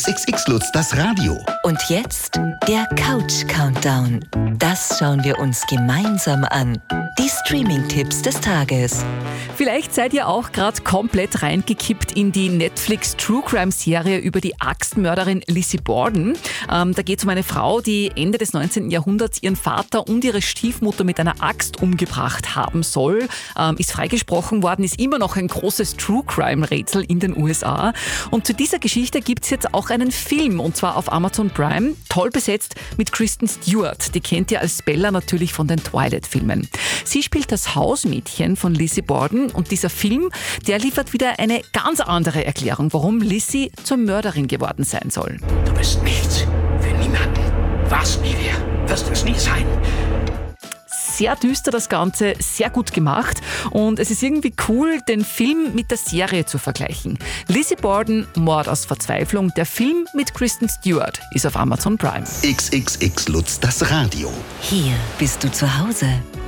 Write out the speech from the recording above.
XXX Lutz, das Radio. Und jetzt der Couch-Countdown. Das schauen wir uns gemeinsam an. Die Streaming-Tipps des Tages. Vielleicht seid ihr auch gerade komplett reingekippt in die Netflix-True-Crime-Serie über die Axtmörderin Lizzie Borden. Da geht es um eine Frau, die Ende des 19. Jahrhunderts ihren Vater und ihre Stiefmutter mit einer Axt umgebracht haben soll. Ist freigesprochen worden, ist immer noch ein großes True-Crime-Rätsel in den USA. Und zu dieser Geschichte gibt es jetzt auch einen Film, und zwar auf Amazon Prime. Toll besetzt mit Kristen Stewart. Die kennt ihr als Bella natürlich von den Twilight-Filmen. Sie spielt das Hausmädchen von Lizzie Borden und dieser Film, der liefert wieder eine ganz andere Erklärung, warum Lizzie zur Mörderin geworden sein soll. Du bist nichts für niemanden. Warst nie wer, wirst es nie sein. Sehr düster das Ganze, sehr gut gemacht und es ist irgendwie cool, den Film mit der Serie zu vergleichen. Lizzie Borden, Mord aus Verzweiflung, der Film mit Kristen Stewart, ist auf Amazon Prime. XXX Lutz, das Radio. Hier bist du zu Hause.